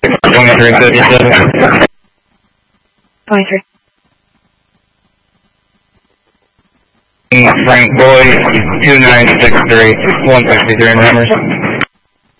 2357. 23. Frank Boyd, 2963, 163 in Hammers.